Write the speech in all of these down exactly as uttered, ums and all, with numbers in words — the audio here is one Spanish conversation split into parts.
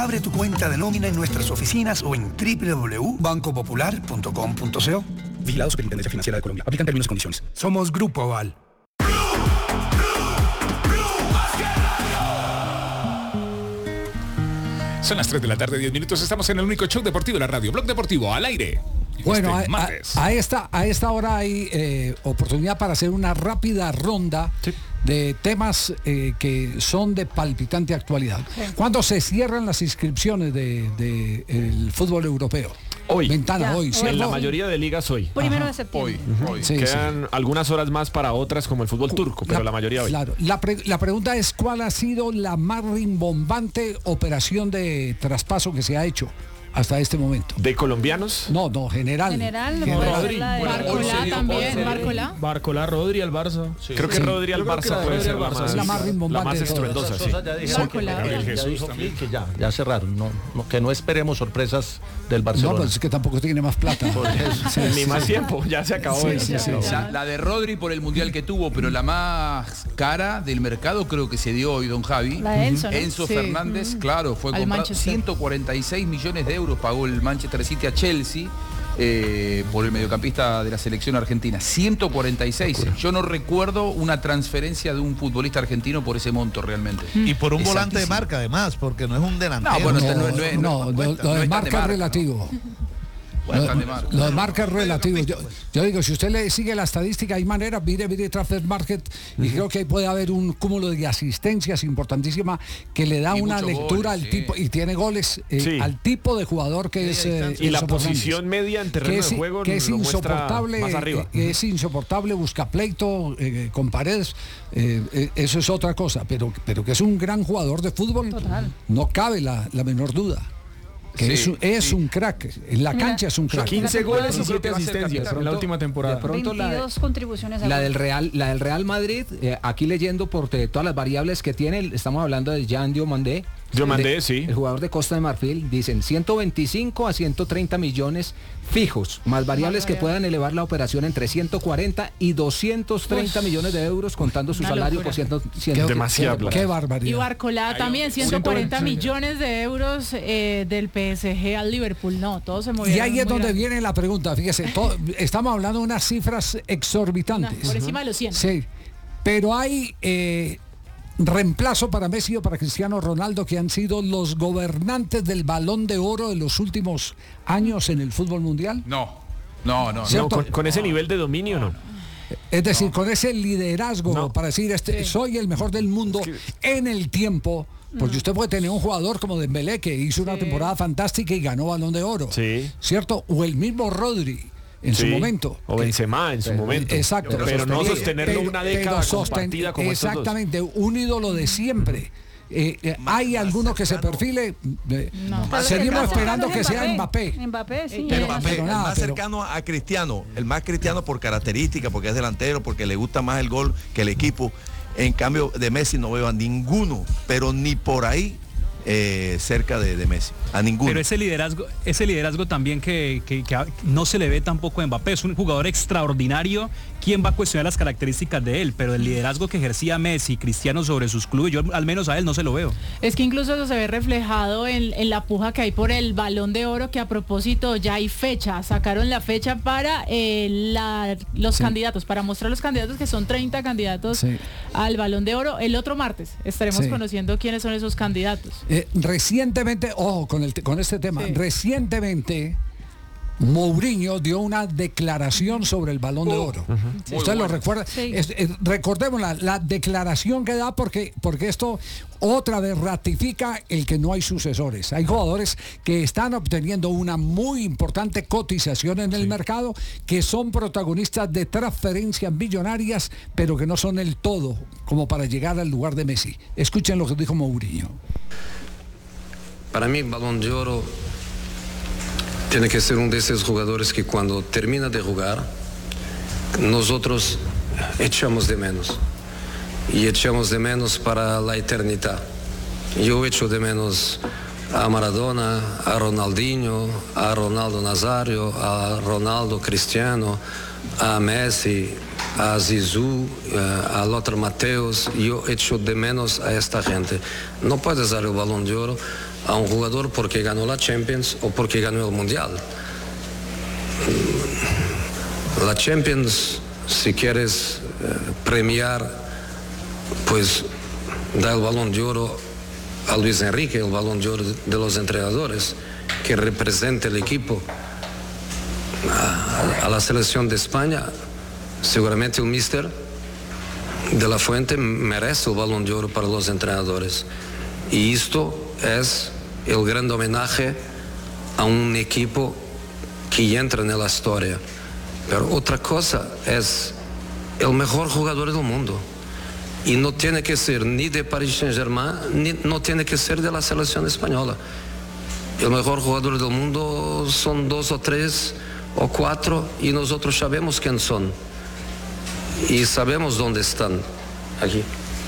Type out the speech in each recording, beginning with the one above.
Abre tu cuenta de nómina en nuestras oficinas o en doble u doble u doble u punto banco popular punto com punto co. Vigilado Superintendencia Financiera de Colombia. Aplican términos y condiciones. Somos Grupo Aval. Son las tres de la tarde, diez minutos. Estamos en el único show deportivo de la radio. Blog Deportivo, al aire. Bueno, este a, a, a, esta, a esta hora hay eh, oportunidad para hacer una rápida ronda sí. de temas eh, que son de palpitante actualidad. Sí. ¿Cuándo se cierran las inscripciones del de, de el fútbol europeo? Hoy. Ventana, ya, hoy. En la mayoría de ligas hoy. Primero de septiembre. Hoy. hoy. Sí, Quedan sí. algunas horas más para otras como el fútbol turco, pero la, la mayoría hoy. Claro. La, pre, la pregunta es, ¿cuál ha sido la más rimbombante operación de traspaso que se ha hecho hasta este momento? ¿De colombianos? No, no, general. General, Rodri. Barcolá también, Barcolá. Barcolá, Rodri al Barça. Sí. Creo que sí. Rodri al Barça puede ser la más, la más rimbombante, la más estruendosa. Sí. Barcolá. Que ya, ya cerraron, no, no, que no esperemos sorpresas del Barcelona. No, pues es que tampoco tiene más plata. sí, Ni más tiempo, ya se acabó. Sí, sí, sí. La, la de Rodri por el mundial que tuvo, pero la más cara del mercado creo que se dio hoy, don Javi. La de Enzo, ¿no? Enzo sí. Fernández, mm. claro, fue Al comprado ciento cuarenta y seis millones de euros pagó el Manchester City a Chelsea eh, por el mediocampista de la selección argentina. ciento cuarenta y seis. Yo no recuerdo una transferencia de un futbolista argentino por ese monto realmente. Y por un volante de marca además, porque no es un delantero. No, bueno, no, no, no, no, no, lo de marca es relativo. Lo, lo de marca es relativo. Yo, yo digo, si usted le sigue la estadística, hay manera, mire, mire Transfer Market, y uh-huh. creo que ahí puede haber un cúmulo de asistencias importantísima que le da y una lectura goles, al tipo, sí. y tiene goles eh, sí. al tipo de jugador que sí, es. Eh, y la posición media en terreno que es, de juego que es insoportable, más arriba. Eh, es insoportable, busca pleito eh, con Paredes, eh, eh, eso es otra cosa, pero, pero que es un gran jugador de fútbol, Total. no cabe la, la menor duda. Que sí, es, un, es sí. un crack, en la cancha es un crack. quince goles y siete asistencias en la última temporada. De pronto veintidós la, contribuciones a la del Real, la del Real Madrid, eh, aquí leyendo por te, todas las variables que tiene, estamos hablando de Jean Diomandé. Diomandé, sí. El jugador de Costa de Marfil, dicen ciento veinticinco a ciento treinta millones fijos, más variables más que puedan elevar la operación entre ciento cuarenta y doscientos treinta Uf. millones de euros, contando su salario locura. por ciento. ciento demasiado. Qué, qué barbaridad. Y Barcolá también, ciento cuarenta millones de euros eh, del P S G al Liverpool. No, todo se movió. Y ahí es donde grande. viene la pregunta, fíjese, todo, estamos hablando de unas cifras exorbitantes. No, por encima de los cien. Sí, pero hay... Eh, reemplazo para Messi o para Cristiano Ronaldo, que han sido los gobernantes del Balón de Oro de los últimos años en el fútbol mundial? No, no, no. no con, con ese nivel de dominio, no. Es decir, no. con ese liderazgo no. para decir, este, sí. soy el mejor del mundo en el tiempo. Porque usted puede tener un jugador como Dembélé, que hizo sí. una temporada fantástica y ganó Balón de Oro. Sí. ¿Cierto? O el mismo Rodri. En sí, su momento. O Benzema en su pero, momento. Exacto. Pero, pero no sostenerlo pero, una década compartida como exactamente, estos dos. Un ídolo de siempre. Eh, eh, hay alguno que se perfile. Eh, no. No. Seguimos esperando que sea Mbappé. Mbappé, sí. Pero Mbappé, pero nada, el más pero... cercano a Cristiano, el más Cristiano por característica, porque es delantero, porque le gusta más el gol que el equipo. En cambio de Messi no veo a ninguno, pero ni por ahí. Eh, cerca de, de Messi, a ninguno. Pero ese liderazgo, ese liderazgo también que, que, que no se le ve tampoco a Mbappé, es un jugador extraordinario. ¿Quién va a cuestionar las características de él? Pero el liderazgo que ejercía Messi, Cristiano sobre sus clubes, yo al menos a él no se lo veo. Es que incluso eso se ve reflejado en, en la puja que hay por el Balón de Oro, que a propósito ya hay fecha, sacaron la fecha para eh, la, los sí. candidatos, para mostrar los candidatos, que son treinta candidatos sí. al Balón de Oro. El otro martes estaremos sí. conociendo quiénes son esos candidatos. Eh, recientemente, ojo con, el, con este tema, sí. recientemente Mourinho dio una declaración sobre el Balón de Oro. Uh-huh. Sí, ¿Usted bueno. lo recuerda? Sí. Es, es, recordemos la, la declaración que da porque, porque esto otra vez ratifica el que no hay sucesores. Hay jugadores que están obteniendo una muy importante cotización en el sí. mercado, que son protagonistas de transferencias millonarias, pero que no son el todo como para llegar al lugar de Messi. Escuchen lo que dijo Mourinho. Para mí, Balón de Oro tiene que ser uno de esos jugadores que cuando termina de jugar, nosotros echamos de menos. Y echamos de menos para la eternidad. Yo echo de menos a Maradona, a Ronaldinho, a Ronaldo Nazario, a Ronaldo Cristiano, a Messi, a Zizou, a Lothar Matthäus. Yo echo de menos a esta gente. No puedes dar el Balón de Oro a un jugador porque ganó la Champions o porque ganó el Mundial. La Champions, si quieres eh, premiar, pues da el Balón de Oro a Luis Enrique, el Balón de Oro de los entrenadores, que representa el equipo. A, a la selección de España, seguramente el míster de la Fuente merece el Balón de Oro para los entrenadores. Y esto es el gran homenaje a un equipo que entra en la historia. Pero otra cosa es el mejor jugador del mundo. Y no tiene que ser ni de Paris Saint-Germain, ni no tiene que ser de la selección española. El mejor jugador del mundo son dos o tres o cuatro y nosotros sabemos quién son. Y sabemos dónde están, aquí.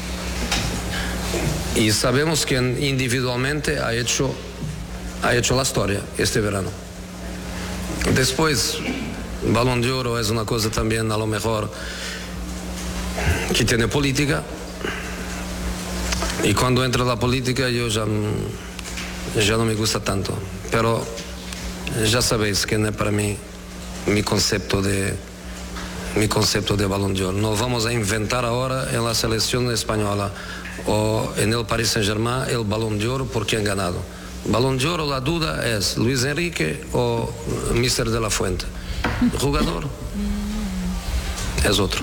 Y sabemos quién individualmente ha hecho, ha hecho la historia este verano. Después, Balón de Oro es una cosa también a lo mejor que tiene política, y cuando entra la política yo ya, ya no me gusta tanto, pero ya sabéis que no es para mí mi concepto de mi concepto de Balón de Oro. No vamos a inventar ahora en la selección española o en el Paris Saint-Germain el Balón de Oro por quien ha ganado. Balón de Oro, la duda es Luis Enrique o míster de la Fuente. El jugador es otro.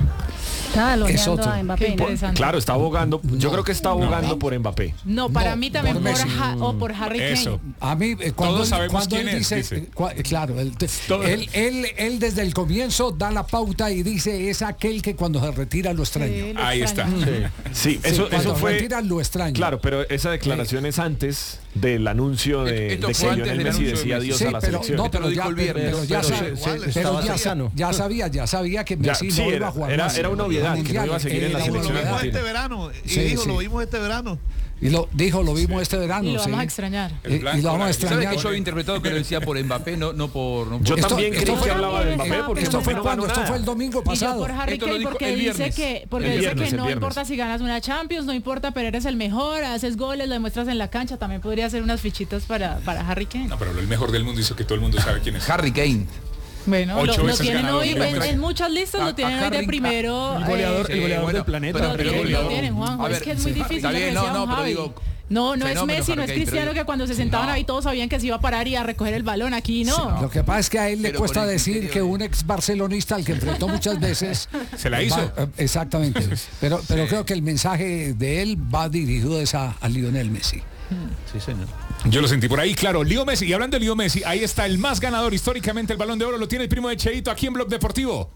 Está elogiando otro. a Mbappé, interesante. Claro, está abogando. Yo creo que está abogando no. por Mbappé. No, para No, mí también por por, Messi. Ha- o por Harry Eso. Kane. A mí, eh, cuando, Todos él, sabemos cuando quién él es, dice, dice. eh, cua- claro, él, te- Todo- él, él, él desde el comienzo da la pauta y dice es aquel que cuando se retira lo extraño. Sí, lo Ahí está. extraño. Sí, Sí, eso, cuando eso fue. retira lo extraño. Claro, pero esa declaración es antes del anuncio de, Esto de fue que antes Lionel del Messi anuncio de decía Messi. adiós Sí, a la pero, selección. no, Esto pero lo ya, dijo el viernes, pero ya, pero sa- se- pero se- ya, estaba sa- sano. ya sabía, ya sabía que Ya, Messi sí, no iba era- a jugar era- más era una en obviedad, el que no iba a seguir en la Mundial, era selección una Lo vimos obviedad. este verano. Y Sí, dijo, sí. lo vimos este verano. Y lo dijo, lo vimos este verano. Y lo vamos sí. a extrañar. Y, y lo vamos a ¿Sabes extrañar. que yo había interpretado que lo decía por Mbappé, no, no por... No por- Yo Esto- también esto creí fue- que hablaba de esto Mbappé porque Esto Mbappé fue no cuando, ganó esto nada. fue el domingo Y yo pasado. por Harry Esto lo Kane dijo porque el dice viernes. que, porque El dice viernes, que el no viernes. importa si ganas una Champions, no importa, pero eres el mejor, haces goles, lo demuestras en la cancha, también podría ser unas fichitas para, para Harry Kane. No, pero el mejor del mundo hizo que todo el mundo sabe quién es. Harry Kane. Bueno, Ocho lo, lo veces tienen ganador hoy, de la en, Premier. en muchas listas A- lo tienen a hoy de Harry- primero. El goleador, eh, el goleador bueno, del planeta. pero- lo pero- tienen, pero- lo tienen, Juanjo. a Es ver, que es muy sí, difícil está lo que bien, no, decía no, don pero Javi. digo, No, no es fenómeno Messi, no Harry es Kane, Cristiano pero- que cuando se sentaban No. ahí todos sabían que se iba a parar y a recoger el balón. Aquí no. Lo que pasa es que a él le Pero cuesta con el decir criterio que de- un ex barcelonista al que enfrentó muchas veces Se la hizo. va- eh, exactamente. Pero, pero creo que el mensaje de él va dirigido es a, a Lionel Messi. Sí, señor. Yo lo sentí por ahí, claro. Leo Messi. Y hablando de Leo Messi, ahí está el más ganador históricamente. El Balón de Oro lo tiene el primo de Cheito aquí en Blog Deportivo.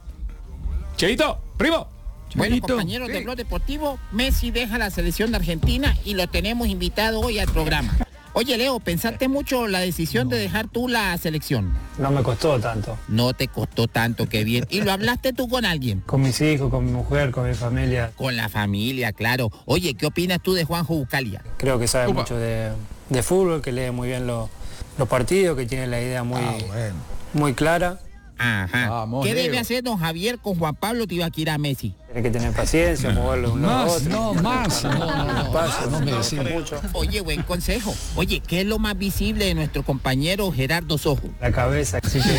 Cheito, primo. Bueno, compañeros de Blog Deportivo, Messi deja la selección de Argentina y lo tenemos invitado hoy al programa. Oye, Leo, ¿pensaste mucho la decisión de dejar tú la selección? No me costó tanto. No te costó tanto, qué bien. ¿Y lo hablaste tú con alguien? Con mis hijos, con mi mujer, con mi familia. Con la familia, claro. Oye, ¿qué opinas tú de Juanjo Buscalia? Creo que sabe Upa. mucho de, de fútbol, que lee muy bien lo- los partidos, que tiene la idea muy, muy clara. Ajá. Vamos, ¿Qué Leo. debe hacer don Javier con Juan Pablo Tibaquirá Messi? Tiene que tener paciencia, moverlo de un lado a Más, otro. no, más. No, no, no, Despacio, no me no, decís. mucho. Oye, buen consejo. Oye, ¿qué es lo más visible de nuestro compañero Gerardo Sojo? La cabeza, sí que... Es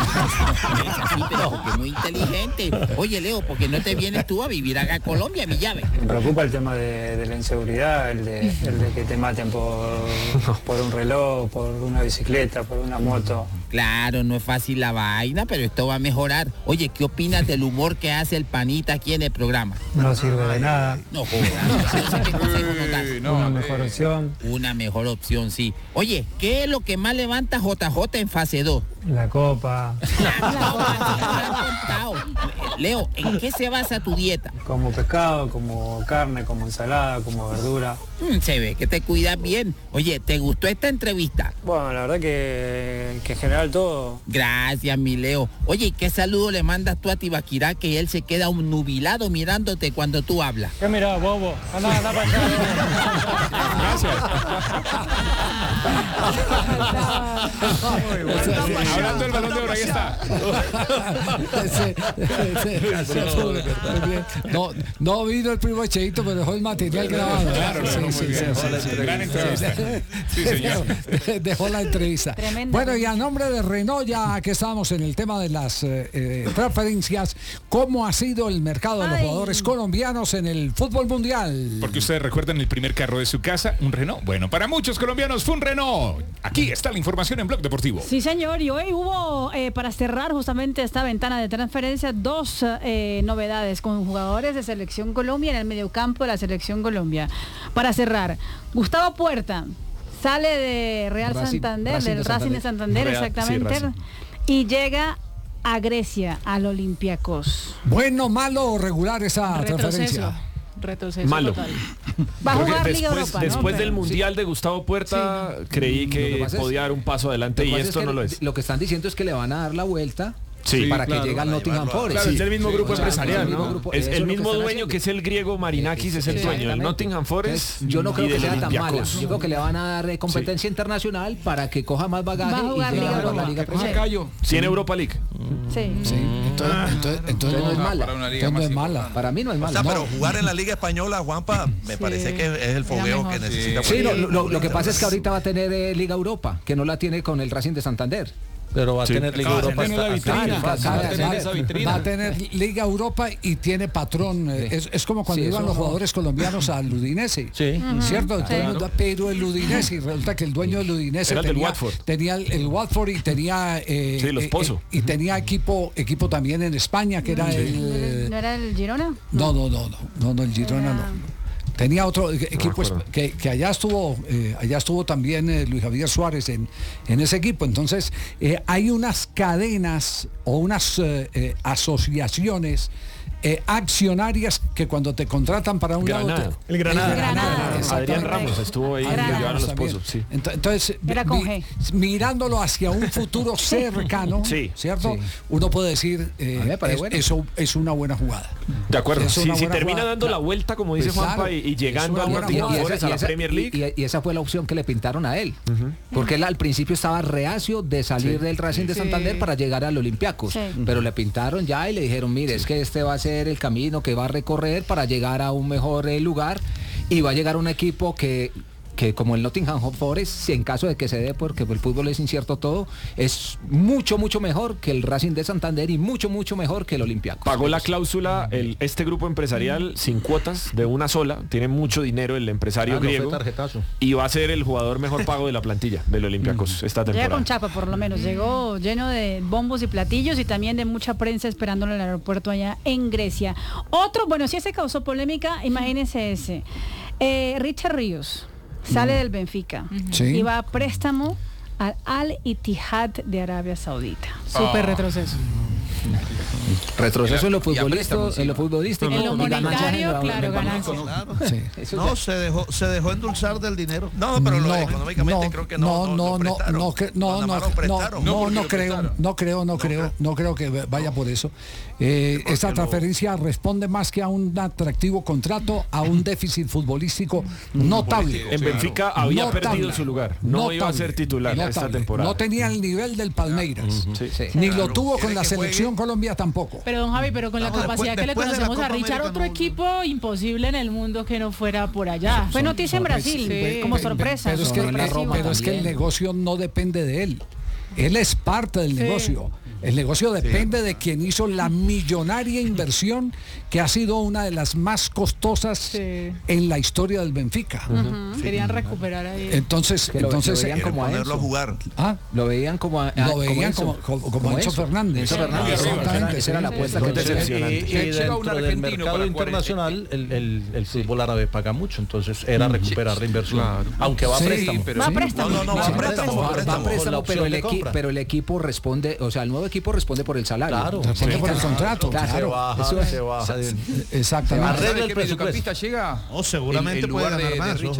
así, pero porque es muy inteligente. Oye, Leo, ¿por qué no te vienes tú a vivir acá a Colombia, mi llave? Me preocupa el tema de, de la inseguridad, el de, el de que te maten por, por un reloj, por una bicicleta, por una moto. Claro, no es fácil la vaina, pero esto va a mejorar. Oye, ¿qué opinas del humor que hace el panita aquí en el programa? No sirve de nada. No jodas. No sé qué consejo nos das. Una mejor opción. Una mejor opción, sí. Oye, ¿qué es lo que más levanta J J en fase dos? La copa, Leo, ¿en qué se basa tu dieta? como pescado, como carne, como ensalada, como verdura. Mm, se ve que te cuidas bien. Oye, ¿te gustó esta entrevista? Bueno, la verdad que, que en general todo. Gracias, mi Leo. Oye, ¿y qué saludo le mandas tú a Tibaquirá que él se queda un nubilado mirándote cuando tú hablas? ¿Qué mirá, bobo? Anda, anda para allá. Hablando del Balón de Oro, ahí está. No, no vino el primo Cheito, pero dejó el material grabado. Claro, sí, sí, sí, gran entrevista. Sí, señor. Dejó la entrevista. Tremenda. Bueno, y a nombre de Renault, ya que estamos en el tema de las eh, eh, preferencias, ¿cómo ha sido el mercado de los Ay. jugadores colombianos en el fútbol mundial? Porque ustedes recuerdan el primer carro de su casa, un Renault. Bueno, para muchos colombianos fue un Renault. Aquí está la información en Blog Deportivo. Sí, señor, y hoy hubo, eh, para cerrar justamente esta ventana de transferencia, dos eh, novedades con jugadores de Selección Colombia en el mediocampo de la Selección Colombia. Para cerrar, Gustavo Puerta sale de Real Racing- Santander, Racing del de Racing de Santander, Real- exactamente, sí, Racing. y llega a Grecia, al Olympiacos. ¿Bueno, malo o regular esa Retroceso. transferencia? Retroceso Malo. total. Va a Creo que jugar Liga después, Europa, ¿no? después Pero- del Mundial de Gustavo Puerta, creí Lo que, que pasa es- podía dar un paso adelante Lo que y pasa esto es que no lo es. Lo que están diciendo es que le van a dar la vuelta Sí, para claro, que llegue al para Nottingham llevarlo a- Forest. Claro, es del mismo Sí, grupo o sea, empresarial, el mismo ¿no? grupo- Es eso el es lo que mismo están dueño haciendo. que es el griego Marinakis, es el Sí, dueño del exactamente. Nottingham Forest. Yo no creo y que del sea tan mala. Olympiacos. Yo creo que le van a dar eh, competencia internacional para que coja más bagaje Va a y jugar llegue Liga a jugar la Europa. Liga Sí. Premier. Tiene Europa League. Sí. Sí, entonces, entonces, entonces Entonces no es Ah, mala. para una liga entonces no más es mala. importante. Para mí no es O mala. sea, pero No. jugar en la Liga Española, Juanpa, me Sí. parece que es el fogueo mejor. que necesita. Sí, lo, cualquier lo- lo que futbolista. pasa es que ahorita va a tener eh, Liga Europa, que no la tiene con el Racing de Santander. Pero va a Sí. tener Liga Acaba de Europa. tener la hasta- vitrina. hasta- Acaba va de a tener tener esa Va a vitrina. tener Liga Europa y tiene patrón. eh, Sí. Es, es como cuando Sí, iban eso los no- jugadores colombianos al Udinese. Sí. ¿Cierto? Todo el Sí. mundo, pero el Udinese, y resulta que el dueño del Udinese Era el del tenía, Watford. tenía el, el Watford y tenía eh, Sí, los eh, Pozo. eh, y tenía equipo equipo también en España que era el ¿No era el Girona? no no no no no, no el Girona Era- no. Tenía otro eh, equipo acuerdo. esp- que, que allá estuvo eh, allá estuvo también eh, Luis Javier Suárez en, en ese equipo. Entonces eh, hay unas cadenas o unas eh, eh, asociaciones eh, accionarias que cuando te contratan para un lado Granada. te- El Granada. Es Granada. Adrián exactamente. Ramos estuvo ahí, Granada. que llevaron a los También. pozos. Sí. Ent- Entonces, Era mi- con G. mirándolo hacia un futuro cercano, Sí. ¿cierto? Sí. Uno puede decir, eh, A mí me parece es- bueno. eso es una buena jugada. De acuerdo. Es Si, una si buena termina jugada. dando la vuelta, como dice Pues Juanpa, claro, y, y es llegando una al buena Nottingham jugada. Forest, a la Premier League. y- y esa fue la opción que le pintaron a él. Porque él al principio estaba reacio de salir del Racing de Sí. Santander para llegar al Olympiacos. Sí. Pero le pintaron ya y le dijeron, mire, es que este va a ser el camino que va a recorrer para llegar a un mejor eh, lugar y va a llegar a un equipo que que como el Nottingham Forest, si en caso de que se dé, porque el fútbol es incierto todo, es mucho, mucho mejor que el Racing de Santander y mucho, mucho mejor que el Olympiacos. Pagó la cláusula el, este grupo empresarial sin cuotas de una sola. Tiene mucho dinero el empresario Ah, no fue griego. tarjetazo. Y va a ser el jugador mejor pago de la plantilla del Olympiacos esta Llega temporada. con chapa, por lo menos. Llegó lleno de bombos y platillos y también de mucha prensa esperándolo en el aeropuerto allá en Grecia. Otro, bueno, si ese causó polémica, imagínense ese. Eh, Richard Ríos sale del Benfica Sí. y va a préstamo al Al Ittihad de Arabia Saudita. Súper retroceso. Retroceso en lo Y a préstamo futbolístico, encima. en lo futbolístico. En lo y ganancias monetario, en lo- claro, en lo- ganancias. Claro. Sí. Eso No, ya- se dejó, se dejó endulzar del dinero. No, pero lo, económicamente creo que no. no, no, no, prestaron. no, cre- no, Panamá no, lo no, prestaron. no, porque no lo creo, prestaron. no creo, no creo, no creo que vaya por eso. Eh, porque esta lo- transferencia responde más que a un atractivo contrato, a un déficit futbolístico notable. En Benfica había Notable. perdido su lugar. No iba a ser titular esta Notable. temporada. No tenía el nivel del Palmeiras. Sí. Sí. Ni lo Claro. tuvo con ¿Quiere la que selección Colombia tampoco. Pero don Javi, pero con la No, después- capacidad que le después de la conocemos a Copa Richard, América otro no- equipo imposible en el mundo que no fuera por allá. Fue noticia en Brasil, Sí. como Pe- sorpresa. Pero es que, sorpresivo. pero es que el negocio no depende de él. Él es parte del Sí. negocio. El negocio depende de quien hizo la millonaria inversión que ha sido una de las más costosas Sí. en la historia del Benfica. Ujú. Querían recuperar ahí. Entonces, Que lo- entonces lo veían eh, como a Ponerlo a Enzo. jugar. ah, Lo veían como a, a- lo veían Enzo. como, como, como Enzo Enzo. Fernández. Enzo Fernández, Sí, esa era- exactamente, esa era la sí. apuesta Muy que Y, decepcionante. y Llega un dentro del argentino mercado para jugar internacional el, el- el fútbol árabe paga mucho, entonces era recuperar la inversión, Claro. aunque va a Sí, préstamo. pero Va a sí. préstamo. No, no, no, va a Sí, préstamo, va a Va a préstamo. préstamo, Con la pero el, opción de equi- compra. pero el equipo responde, o sea, el nuevo equipo responde por el salario. Claro. Responde por el contrato, Claro. Se claro. baja, Eso es- se baja. de- Exactamente. Arregla ¿Sabe el qué presupuesto. mediocampista llega? Oh, seguramente en, en puede lugar de, ganar de más, Richard.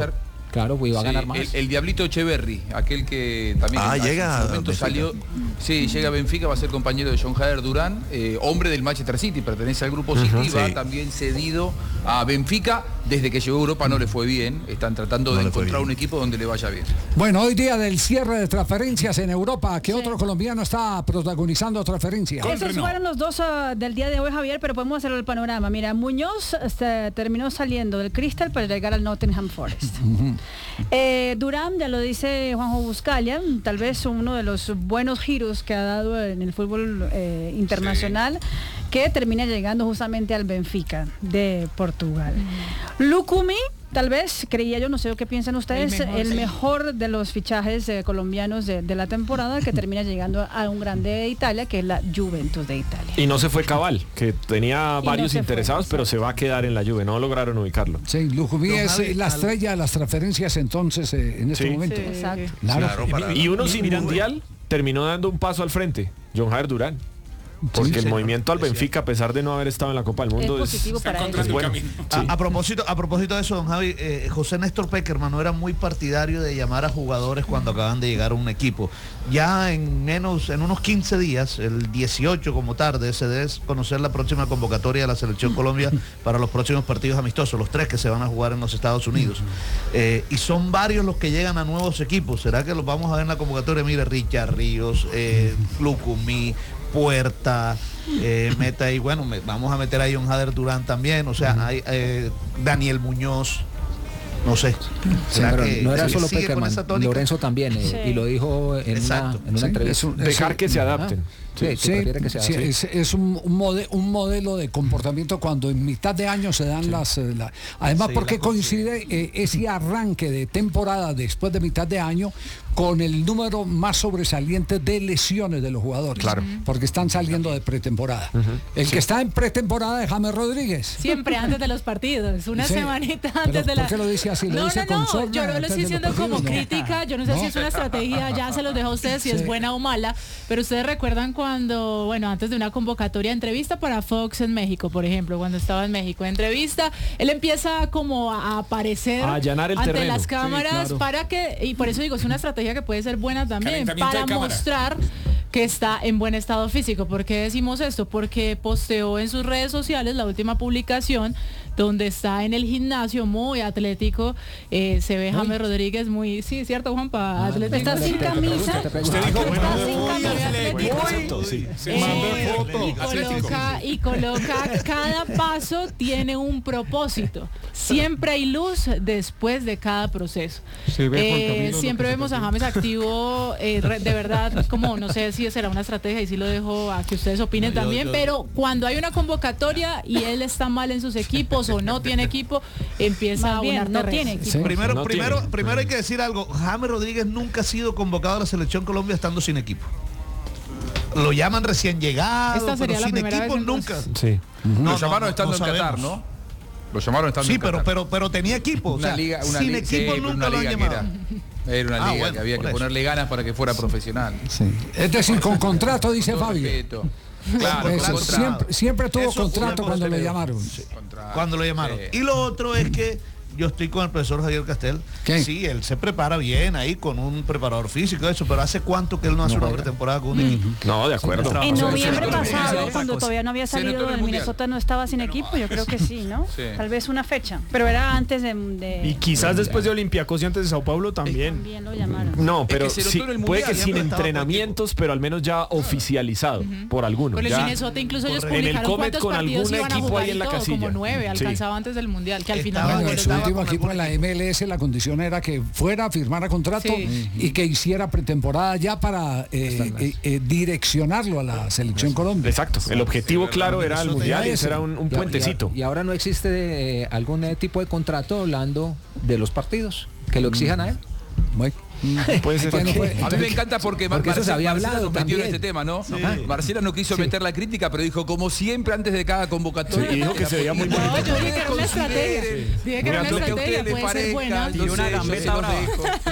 Claro, pues iba a Sí, ganar más. El, el Diablito Echeverry, aquel que también Ah, en llega su a momento Benfica. salió. Sí, llega a Benfica, va a ser compañero de John Hader Durán, eh, hombre del Manchester City, pertenece al grupo City, Uh-huh, va sí. también cedido a Benfica. Desde que llegó a Europa no le fue bien, están tratando No de le fue encontrar bien. un equipo donde le vaya bien. Bueno, hoy día del cierre de transferencias en Europa, ¿qué otro colombiano está protagonizando transferencias? Esos fueron los dos uh, del día de hoy, Javier, pero podemos hacer el panorama. Mira, Muñoz este, terminó saliendo del Crystal para llegar al Nottingham Forest. eh, Durán, ya lo dice Juanjo Buscalia, tal vez uno de los buenos giros que ha dado en el fútbol eh, internacional, sí. que termina llegando justamente al Benfica de Portugal. Mm. Lucumí, tal vez, creía yo, no sé qué piensan ustedes, el mejor, el mejor sí. de los fichajes eh, colombianos de, de la temporada, que termina llegando a un grande de Italia, que es la Juventus de Italia. Y no se fue Cabal, que tenía Y varios no interesados, fue, pero se va a quedar en la Juve, no lograron ubicarlo. Sí, Lucumí es eh, la estrella de las transferencias entonces eh, en este Sí. momento. Sí, exacto. Claro. Claro, para- Y uno sin Muy mundial terminó dando un paso al frente, John Hader Durán. Porque Sí, el señor. movimiento al Benfica, a pesar de no haber estado en la Copa del Mundo, Es positivo Está para él. encontrando es el bueno. camino. Sí. A, a propósito, a propósito de eso, don Javi, eh, José Néstor Peckerman no era muy partidario de llamar a jugadores cuando acaban de llegar a un equipo. Ya en menos, en unos quince días, el dieciocho como tarde, se debe conocer la próxima convocatoria de la Selección Colombia para los próximos partidos amistosos, los tres que se van a jugar en los Estados Unidos. Eh, y son varios los que llegan a nuevos equipos. ¿Será que los vamos a ver en la convocatoria? Mire, Richard Ríos, eh, Lucumí, Puerta, eh, meta y bueno, me, vamos a meter ahí a John Hader Durán también, o sea, hay eh, Daniel Muñoz, no sé. Sí, pero que no era sigue solo con Peckerman, esa tónica? Lorenzo también, eh, Sí. y lo dijo en, una, Exacto. en una Sí, entrevista. es un- Dejar que se adapten. Sí, que Sí, prefiere que se sí, adapte. es, es un, un, mode- un modelo de comportamiento cuando en mitad de año se dan las... eh, la- además, Sí, porque las coincide eh, ese arranque de temporada después de mitad de año con el número más sobresaliente de lesiones de los jugadores. Claro. Porque están saliendo de pretemporada. El que está en pretemporada es James Rodríguez. Siempre antes de los partidos, una Sí. semanita Pero antes de la... ¿por qué lo dice así? ¿Lo no, dice no, con no, sorna yo no lo antes estoy de los diciendo como partidos? No. crítica, yo no sé No. si es una estrategia, ya se los dejo a ustedes si Sí. es buena o mala, pero ustedes recuerdan cuando, bueno, antes de una convocatoria, entrevista para Fox en México, por ejemplo, cuando estaba en México, entrevista, él empieza como a aparecer A allanar el ante terreno. las cámaras Sí, claro. para que, y por eso digo, es una estrategia que puede ser buena también, Calentamiento para de cámara. mostrar que está en buen estado físico. ¿Por qué decimos esto? Porque posteó en sus redes sociales la última publicación donde está en el gimnasio muy atlético, eh, se ve James Rodríguez muy, sí, cierto Juanpa, atlético. Está sin camisa. Usted dijo, bueno, Está sin muy camisa. atlético. Exacto, sí. Se mandó Eh, foto. y coloca, y coloca cada paso tiene un propósito. Siempre hay luz después de cada proceso. Sí, ve, Juan Eh, Camilo, lo siempre que vemos está a James activo, eh, re- de verdad, como no sé si será una estrategia y si lo dejo a que ustedes opinen No, yo- también, yo- pero cuando hay una convocatoria y él está mal en sus equipos o no tiene equipo, empieza Más a bien, abonar no terreno. tiene equipo. Sí. Primero, No primero, tiene. primero hay que decir algo. James Rodríguez nunca ha sido convocado a la Selección Colombia estando sin equipo. Lo llaman recién llegado, Esta sería pero la sin primera equipo vez nunca. entonces. Sí. Lo No, llamaron no, estando no en Qatar, sabemos. ¿no? Lo llamaron estando Sí, en pero, Qatar. pero, pero tenía equipo. o Una sea, liga, una sin liga, equipo sí, pero nunca una lo han liga que llamado. era, era una Ah, liga bueno, que había por que eso. ponerle ganas para que fuera profesional. Es decir, con contrato, dice Todo Fabio. respeto. Claro, Eso, con contrato. siempre, siempre tuvo Eso contrato una cuando cosa le que- llamaron. Contrato. Cuando lo llamaron. Sí. Y lo otro es que yo estoy con el profesor Javier Castel. ¿Qué? Sí, él se prepara bien ahí con un preparador físico, eso, pero ¿hace cuánto que él no hace una pretemporada con un equipo? No, de acuerdo. En Sí, noviembre sí, sí, pasado, sí, cuando sí. todavía no había Se notó salido en el del Mundial. Minnesota, no estaba sin equipo, yo creo que sí, ¿no? Sí. Tal vez una fecha, pero era antes de... de- Y quizás después de Olympiacos y antes de Sao Paulo también. También lo llamaron. No, pero que se notó sí, en el puede Mundial, que ya sin no estaba por entrenamientos, pero al menos ya oficializado por alguno. Con el Ya- Minnesota incluso ellos En el publicaron Comet cuántos con partidos algún iban a equipo jugar ahí en y la todo, casilla. como nueve, Sí. alcanzaba antes del Mundial, que al final Estaba- no Bueno, en llegó. su estaba último con equipo algún en la M L S la condición era que fuera, firmara contrato Sí. y que hiciera pretemporada ya para eh, eh, eh, direccionarlo a la selección Colombia. Exacto. El objetivo claro era el Eso mundial y tenía ese ese. era un, un Y a- puentecito. Y, y ahora no existe eh, algún eh, tipo de contrato hablando de los partidos que lo exijan a él. Bueno, Puede ser. Bueno, pues, A mí me encanta porque, Mar- Porque eso se Marcela- había Marcela hablado nos metió en también. este tema, ¿no? Sí. Marcela no quiso Sí. meter la crítica, pero dijo, como siempre, antes de cada convocatoria. Sí, y dijo que se veía muy No, bonito. yo dije que era una estrategia. Dije que era una Lo que a estrategia, ustedes les puede ser parezca, buena. yo Y una sé, yo gambeta se los brava. dejo.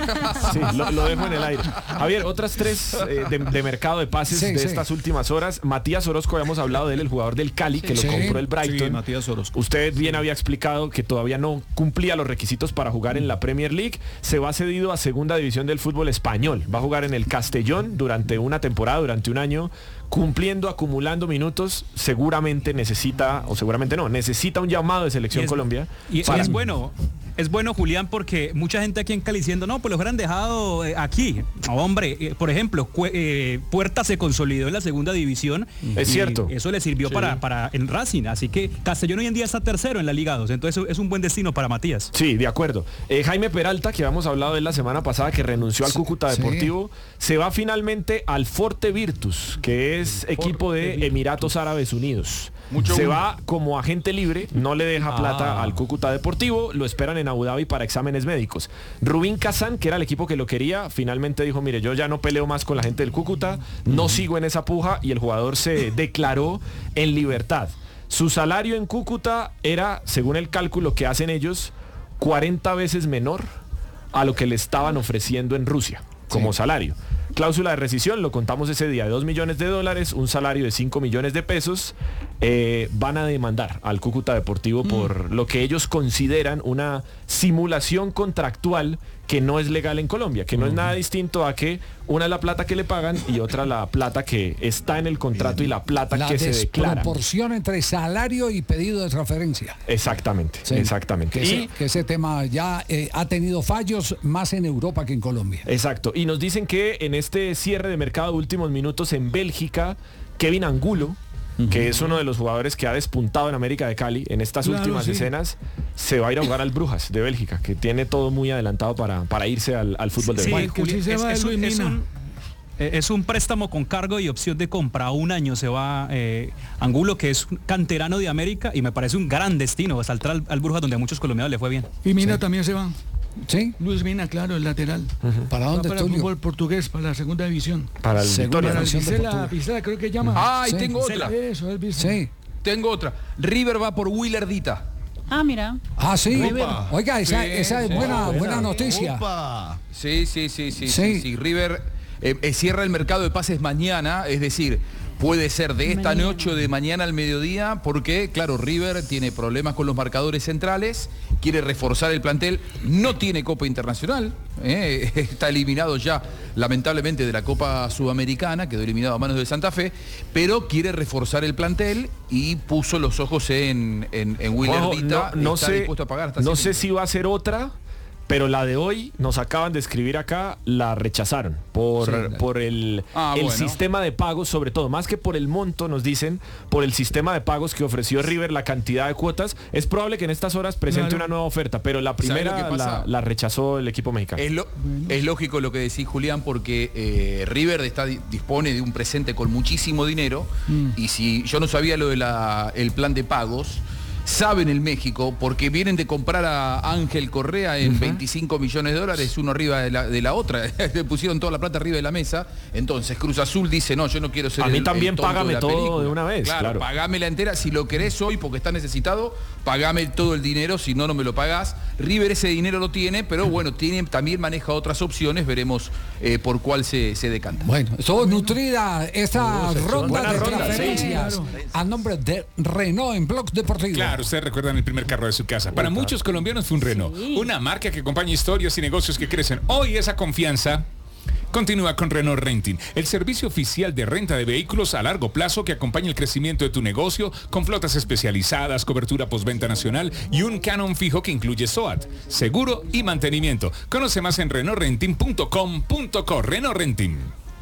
Sí, lo, lo dejo en el aire. Javier, otras tres eh, de, de mercado de pases Sí, de sí. estas últimas horas. Matías Orozco, habíamos hablado de él, el jugador del Cali, que Sí. lo compró el Brighton. Sí, Matías Orozco. Usted bien había explicado que todavía no cumplía los requisitos para jugar en la Premier League. Se va cedido a segunda división del fútbol español. Va a jugar en el Castellón durante una temporada, durante un año, cumpliendo, acumulando minutos. Seguramente necesita, o seguramente no, necesita un llamado de Selección Y es- Colombia. Y para- es bueno, es bueno, Julián, porque mucha gente aquí en Cali diciendo, no, pues los hubieran dejado eh, aquí. No, hombre, eh, por ejemplo, Cue- eh, Puerta se consolidó en la segunda división. Es y cierto. Eso le sirvió Sí. para, para en Racing. Así que Castellón hoy en día está tercero en la Liga dos. Entonces es un buen destino para Matías. Sí, de acuerdo. Eh, Jaime Peralta, que habíamos hablado de él la semana pasada, que renunció al Cúcuta sí. Deportivo, se va finalmente al Forte Virtus, que es equipo de Emiratos Árabes Unidos. Mucho se humo. va como agente libre, no le deja plata Ah. al Cúcuta Deportivo, lo esperan en Abu Dhabi para exámenes médicos. Rubín Kazán, que era el equipo que lo quería, finalmente dijo, mire, yo ya no peleo más con la gente del Cúcuta, no sigo en esa puja, y el jugador se declaró en libertad. Su salario en Cúcuta era, según el cálculo que hacen ellos, cuarenta veces menor a lo que le estaban ofreciendo en Rusia como salario. Cláusula de rescisión, lo contamos ese día, de dos millones de dólares, un salario de cinco millones de pesos. Eh, van a demandar al Cúcuta Deportivo por lo que ellos consideran una simulación contractual que no es legal en Colombia, que no es nada distinto a que una es la plata que le pagan y otra la plata que está en el contrato y la plata La que se declara. desproporción entre salario y pedido de transferencia. Exactamente, Sí. exactamente. Que Y ese, que ese tema ya eh, ha tenido fallos más en Europa que en Colombia. Exacto. Y nos dicen que en este cierre de mercado de últimos minutos en Bélgica, Kevin Angulo, que es uno de los jugadores que ha despuntado en América de Cali en estas Claro, últimas sí. escenas, se va a ir a jugar al Brujas de Bélgica, que tiene todo muy adelantado para, para irse al, al fútbol de Sí, Bélgica. Juli, sí se es, va es de un, Luis es Mina. un- eh, es un préstamo con cargo y opción de compra. A un año se va eh, Angulo, que es un canterano de América, y me parece un gran destino saltar al, al Brujas, donde a muchos colombianos le fue bien. Y Mina también se va. ¿Sí? Luis Mina, claro, el lateral. ¿Para Va dónde, para el Tulio? fútbol portugués, para la segunda división. Para el Segunda Victoria, Para ¿no? el división de Vizela, Portugal. Vizela creo que llama. Ay, Sí. tengo otra. Eso, es Vizela. Sí. Tengo otra. River va por Willardita. Ah, mira. Ah, sí. Opa. Oiga, esa, Sí, esa es sí, buena, buena. buena noticia. Opa. Sí, sí, sí, sí, sí, Sí. sí. River eh, eh, cierra el mercado de pases mañana, es decir, puede ser de esta Mañana. noche o de mañana al mediodía, porque, claro, River tiene problemas con los marcadores centrales, quiere reforzar el plantel, no tiene Copa Internacional, eh, está eliminado ya, lamentablemente, de la Copa Sudamericana, quedó eliminado a manos de Santa Fe, pero quiere reforzar el plantel y puso los ojos en, en, en Ojo, Willardita, no, no está sé, dispuesto a pagar hasta no cien sé si va a ser otra, pero la de hoy, nos acaban de escribir acá, la rechazaron por, Sí. por el, Ah, el bueno. sistema de pagos, sobre todo, más que por el monto, nos dicen, por el sistema de pagos que ofreció River, la cantidad de cuotas. Es probable que en estas horas presente Claro. una nueva oferta, pero la ¿Sabes lo primera que pasa? la, la rechazó el equipo mexicano. Es, lo- es lógico lo que decís, Julián, porque eh, River está, di- dispone de un presente con muchísimo dinero y si yo no sabía lo del el plan de pagos, saben el México, porque vienen de comprar a Ángel Correa en veinticinco millones de dólares, uno arriba de la, de la otra, le pusieron toda la plata arriba de la mesa, entonces Cruz Azul dice, no, yo no quiero ser A mí el- también el tonto págame de la todo película. de una vez, claro. Pagame la entera, si lo querés hoy porque está necesitado, pagame todo el dinero, si no, no me lo pagás. River ese dinero lo tiene, pero bueno, tiene, también maneja otras opciones, veremos eh, por cuál se, se decanta. Bueno, estuvo nutrida esta ronda Buena de ronda, transferencias sí, a nombre de Renault en Blog Deportivo. Claro, ustedes recuerdan el primer carro de su casa. Para muchos colombianos fue un Renault, una marca que acompaña historias y negocios que crecen. Hoy esa confianza continúa con Renault Renting, el servicio oficial de renta de vehículos a largo plazo que acompaña el crecimiento de tu negocio con flotas especializadas, cobertura postventa nacional y un canon fijo que incluye S O A T, seguro y mantenimiento. Conoce más en renault renting punto com punto co. Renault Renting.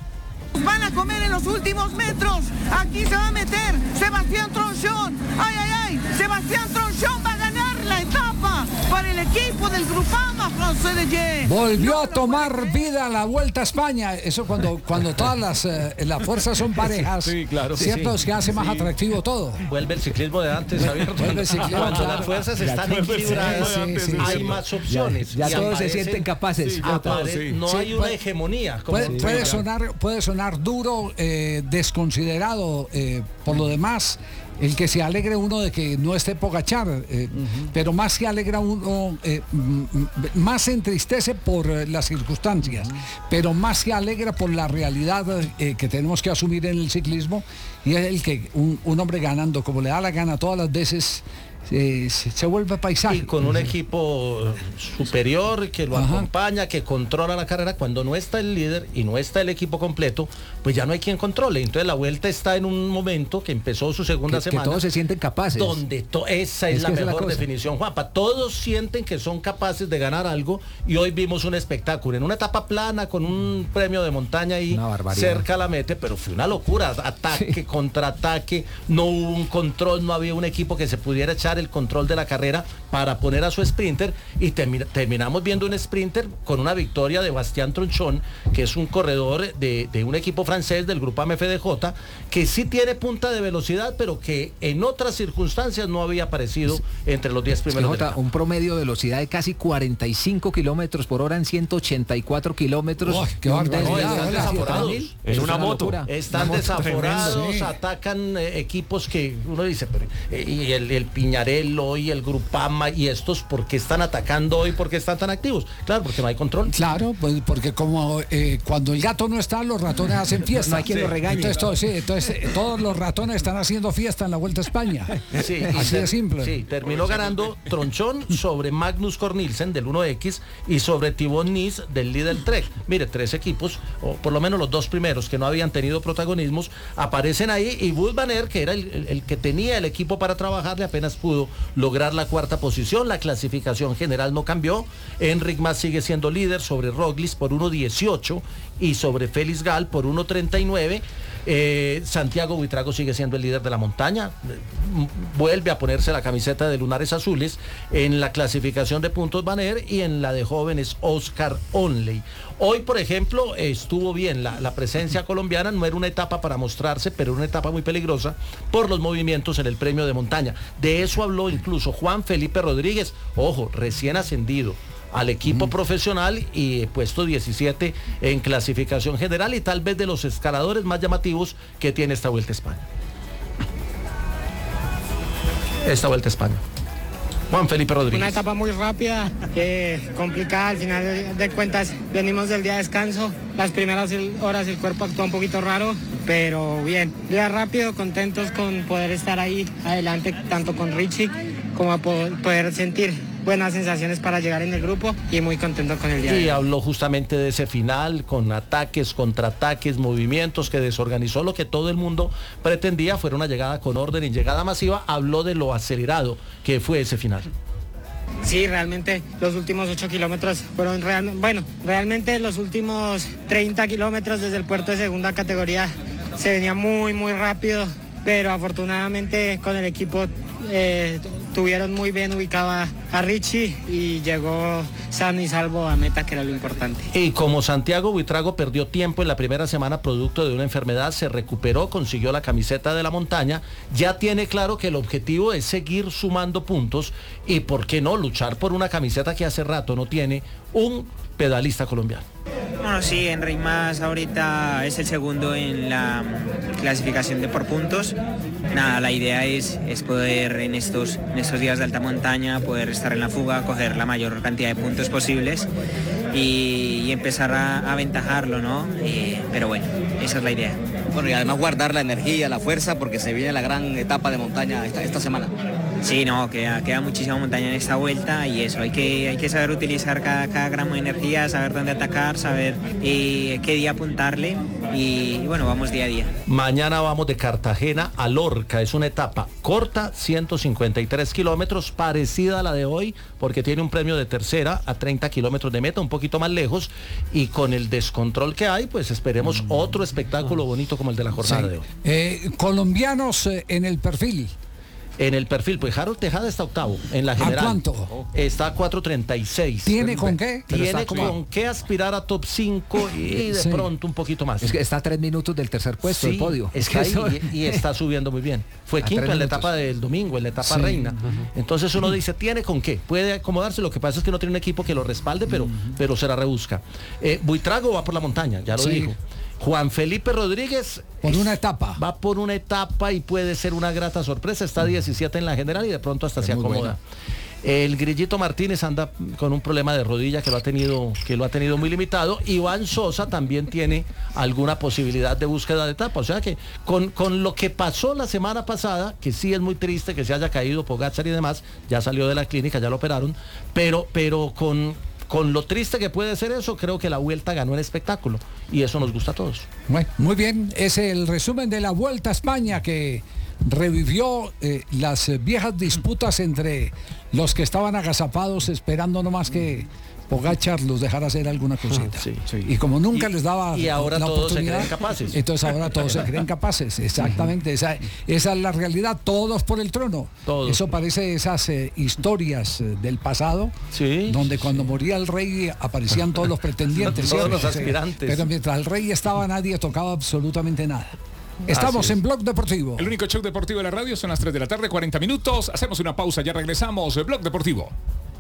Van a comer en los últimos metros. Aquí se va a meter Sebastián Tronchón. Ay, ay, ay. Sebastián Tronchón va a ganar la etapa para el equipo del Grupama José de Ye. Volvió a tomar vida la Vuelta a España. Eso cuando, cuando todas las, eh, las fuerzas son parejas. Sí, claro. ¿Cierto? Sí, Es que hace más sí. atractivo todo. Vuelve el ciclismo de antes, Javier. Vuelve el ciclismo, Cuando claro. las fuerzas Ya están vuelve el equilibradas, ciclismo, sí, sí, hay sí. más opciones. Ya Y todos se aparecen- sienten capaces. Sí, Ya apare- todos, sí. No Sí, hay una puede- hegemonía. como- Puede, Sí, puede claro. sonar, puede sonar duro, eh, desconsiderado, eh, por lo demás. el que se alegre uno de que no esté Pogačar, eh, uh-huh. pero más se alegra uno, eh, más se entristece por eh, las circunstancias, uh-huh. pero más se alegra por la realidad eh, que tenemos que asumir en el ciclismo, y es el que un, un hombre ganando como le da la gana todas las veces, Eh, se, se vuelve paisaje. Y con un equipo superior que lo Ajá. acompaña, que controla la carrera. Cuando no está el líder y no está el equipo completo, pues ya no hay quien controle. Entonces la Vuelta está en un momento que empezó su segunda que, semana. Que todos se sienten capaces. Donde to esa es, es la mejor es la definición, Juanpa. Todos sienten que son capaces de ganar algo, y hoy vimos un espectáculo en una etapa plana con un premio de montaña ahí cerca a la meta, pero fue una locura. Ataque, sí. contraataque, no hubo un control, no había un equipo que se pudiera echar el control de la carrera para poner a su sprinter, y termi terminamos viendo un sprinter con una victoria de Bastien Tronchon, que es un corredor de, de un equipo francés del grupo A M F D J, que sí tiene punta de velocidad, pero que en otras circunstancias no había aparecido entre los diez primeros. Sí, Jota, un promedio de velocidad de casi cuarenta y cinco kilómetros por hora en ciento ochenta y cuatro kilómetros. Oh, qué no, están desaforados. Es una moto. Están una moto desaforados, sí. atacan eh, equipos que uno dice, pero, eh, y el, el Piñarello y el Grupama y estos, ¿por qué están atacando hoy? ¿Por qué están tan activos? Claro, porque no hay control. Claro, pues porque como eh, cuando el gato no está, los ratones hacen fiesta. No hay quien sí. lo regañe. Entonces, todo, sí, entonces eh, todos los ratones están haciendo fiesta en la Vuelta a España. Sí, así de simple. Sí, terminó ganando Tronchon sobre Magnus Cornilsen del uno X y sobre Thibaut Nice del líder Trek. Mire, tres equipos, o por lo menos los dos primeros que no habían tenido protagonismos, aparecen ahí, y Wout van Aert, que era el, el, el que tenía el equipo para trabajarle, apenas pudo lograr la cuarta posición. La clasificación general no cambió. Enric Mas sigue siendo líder sobre Roglic por uno dieciocho y sobre Félix Gal por uno treinta y nueve. Eh, Santiago Buitrago sigue siendo el líder de la montaña, vuelve a ponerse la camiseta de lunares azules en la clasificación de puntos Van Aert, y en la de jóvenes Oscar Onley. Hoy, por ejemplo, estuvo bien la, la presencia colombiana. No era una etapa para mostrarse, pero una etapa muy peligrosa por los movimientos en el premio de montaña. De eso habló incluso Juan Felipe Rodríguez, ojo, recién ascendido al equipo mm. profesional y puesto diecisiete en clasificación general, y tal vez de los escaladores más llamativos que tiene esta Vuelta a España. Esta Vuelta a España. Juan Felipe Rodríguez. Una etapa muy rápida, eh, complicada, al final de, de cuentas venimos del día de descanso, las primeras horas el cuerpo actúa un poquito raro, pero bien, día rápido, contentos con poder estar ahí adelante, tanto con Richie como a poder, poder sentir buenas sensaciones para llegar en el grupo, y muy contento con el día. Y habló justamente de ese final, con ataques, contraataques, movimientos que desorganizó lo que todo el mundo pretendía fuera una llegada con orden y llegada masiva. Habló de lo acelerado que fue ese final. Sí, realmente los últimos ocho kilómetros fueron real, bueno, realmente los últimos treinta kilómetros desde el puerto de segunda categoría se venía muy, muy rápido, pero afortunadamente con el equipo eh, tuvieron muy bien ubicada a Richie y llegó sano y salvo a meta, que era lo importante. Y como Santiago Buitrago perdió tiempo en la primera semana producto de una enfermedad, se recuperó, consiguió la camiseta de la montaña, ya tiene claro que el objetivo es seguir sumando puntos y, ¿por qué no?, luchar por una camiseta que hace rato no tiene un pedalista colombiano. Bueno, sí, Enric Mas ahorita es el segundo en la clasificación de por puntos. Nada, la idea es, es poder en estos, en estos días de alta montaña poder estar en la fuga, coger la mayor cantidad de puntos posibles y, y empezar a, a aventajarlo, ¿no? Eh, pero bueno, esa es la idea. Bueno, y además guardar la energía, la fuerza, porque se viene la gran etapa de montaña esta, esta semana. Sí, no, queda, queda muchísima montaña en esta vuelta, y eso, hay que, hay que saber utilizar cada, cada gramo de energía, saber dónde atacar, saber eh, qué día apuntarle, y, y bueno, vamos día a día. Mañana vamos de Cartagena a Lorca, es una etapa corta, ciento cincuenta y tres kilómetros, parecida a la de hoy, porque tiene un premio de tercera a treinta kilómetros de meta, un poquito más lejos, y con el descontrol que hay, pues esperemos mm. otro espectáculo bonito como el de la jornada sí. de hoy. Eh, colombianos eh, en el perfil. En el perfil, pues Harold Tejada está octavo en la general. ¿A cuánto? Está a cuatro treinta y seis. ¿Tiene con qué? Tiene con qué aspirar a top cinco y de sí. pronto un poquito más. Es que está a tres minutos del tercer puesto, sí, del podio. Es que ahí y, y está subiendo muy bien. Fue a quinto en la minutos. etapa del domingo, en la etapa sí. reina. Uh-huh. Entonces uno dice, ¿tiene con qué? Puede acomodarse, lo que pasa es que no tiene un equipo que lo respalde, pero, uh-huh. pero se la rebusca. Eh, Buitrago va por la montaña, ya lo sí. dijo. Juan Felipe Rodríguez por una etapa. Va por una etapa y puede ser una grata sorpresa. Está diecisiete en la general y de pronto hasta es se acomoda. Bueno. El Grillito Martínez anda con un problema de rodilla que lo ha tenido, que lo ha tenido muy limitado. Iván Sosa también tiene alguna posibilidad de búsqueda de etapa. O sea que con, con lo que pasó la semana pasada, que sí es muy triste que se haya caído Pogačar y demás, ya salió de la clínica, ya lo operaron, pero, pero con, con lo triste que puede ser eso, creo que la Vuelta ganó el espectáculo y eso nos gusta a todos. Bueno, muy bien, es el resumen de la Vuelta a España que revivió eh, las viejas disputas entre los que estaban agazapados esperando nomás que Pogačar los dejara hacer alguna cosita. Sí, sí. Y como nunca y, les daba y ahora la todos oportunidad, se creen capaces. Entonces ahora todos se creen capaces, exactamente. Esa, esa es la realidad, todos por el trono. Todos. Eso parece esas eh, historias eh, del pasado, sí, donde cuando moría el rey aparecían todos los pretendientes. Todos los aspirantes. Pero mientras el rey estaba nadie tocaba absolutamente nada. Estamos en Blog Deportivo. El único show deportivo de la radio, son las tres de la tarde, cuarenta minutos. Hacemos una pausa, ya regresamos. Blog Deportivo.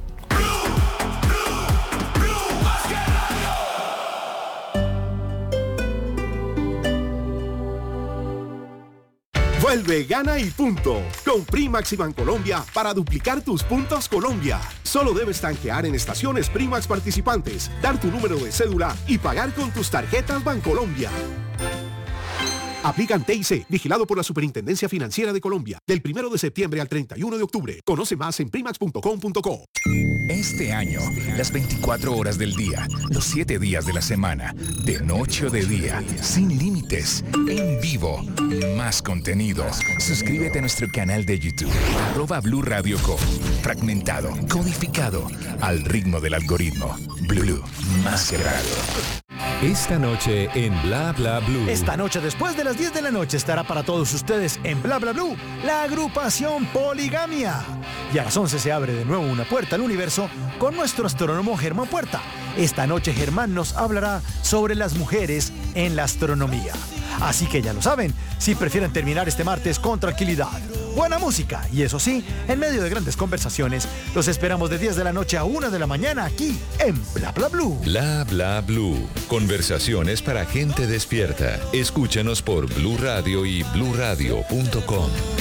Vuelve, gana y punto. Con Primax y Bancolombia para duplicar tus puntos Colombia. Solo debes tanquear en estaciones Primax participantes, dar tu número de cédula y pagar con tus tarjetas Bancolombia. Aplican T I C, vigilado por la Superintendencia Financiera de Colombia, del primero de septiembre al treinta y uno de octubre. Conoce más en primax punto com punto co. Este año, las veinticuatro horas del día, los siete días de la semana, de noche o de día, sin límites, en vivo, más contenido. Suscríbete a nuestro canal de YouTube, arroba Blue Radio Co. Fragmentado, codificado, al ritmo del algoritmo. Blue, más que radio. Esta noche en Bla Bla Blue. Esta noche después de las diez de la noche estará para todos ustedes en Bla Bla Blue la agrupación Poligamia. Y a las once se abre de nuevo una puerta al universo con nuestro astrónomo Germán Puerta. Esta noche Germán nos hablará sobre las mujeres en la astronomía. Así que ya lo saben, si prefieren terminar este martes con tranquilidad, buena música y eso sí, en medio de grandes conversaciones, los esperamos de diez de la noche a una de la mañana aquí en Bla Bla Blue. Bla Bla Blue. Conversaciones para gente despierta. Escúchanos por Blue Radio y blue radio punto com.